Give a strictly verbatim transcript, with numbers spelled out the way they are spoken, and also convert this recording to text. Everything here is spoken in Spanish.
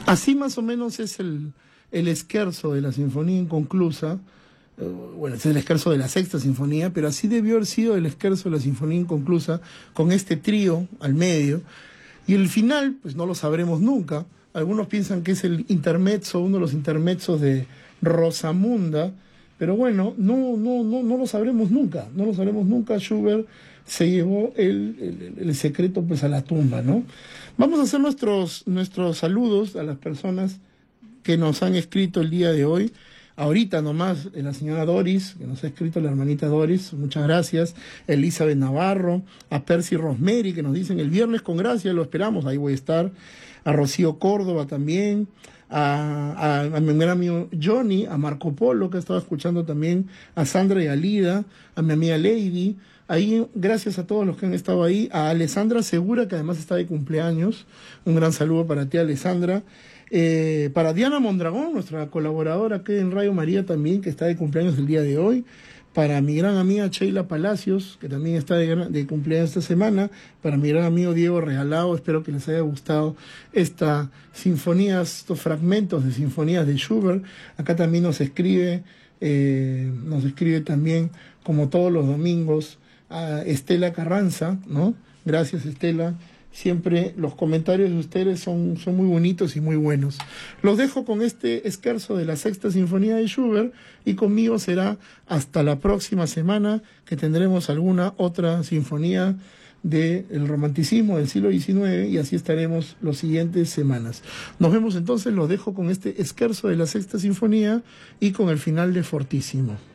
Así más o menos es el, el scherzo de la Sinfonía Inconclusa. Bueno, es el scherzo de la Sexta Sinfonía, pero así debió haber sido el scherzo de la Sinfonía Inconclusa, con este trío al medio. Y el final, pues no lo sabremos nunca. Algunos piensan que es el intermezzo, uno de los intermezzos de Rosamunda, pero bueno, no, no, no, no lo sabremos nunca, no lo sabremos nunca. Schubert se llevó el, el, el secreto pues a la tumba, ¿no? Vamos a hacer nuestros, nuestros saludos a las personas que nos han escrito el día de hoy. Ahorita nomás, la señora Doris, que nos ha escrito la hermanita Doris, muchas gracias. Elizabeth Navarro, a Percy Rosemary, que nos dicen el viernes con gracia, lo esperamos, ahí voy a estar. A Rocío Córdoba también, a, a, a mi gran amigo Johnny, a Marco Polo, que estaba escuchando también, a Sandra y a Lida, a mi amiga Lady. Ahí, gracias a todos los que han estado ahí, a Alessandra Segura, que además está de cumpleaños. Un gran saludo para ti, Alessandra. Eh, para Diana Mondragón, nuestra colaboradora aquí en Radio María también, que está de cumpleaños el día de hoy. Para mi gran amiga Sheila Palacios, que también está de, de cumpleaños esta semana. Para mi gran amigo Diego Regalado, espero que les haya gustado esta sinfonías, estos fragmentos de sinfonías de Schubert. Acá también nos escribe, eh, nos escribe también, como todos los domingos, a Estela Carranza, ¿no? Gracias, Estela. Siempre los comentarios de ustedes son, son muy bonitos y muy buenos. Los dejo con este scherzo de la Sexta Sinfonía de Schubert, y conmigo será hasta la próxima semana, que tendremos alguna otra sinfonía del romanticismo del siglo diecinueve, y así estaremos las siguientes semanas. Nos vemos entonces, los dejo con este scherzo de la Sexta Sinfonía y con el final de Fortissimo.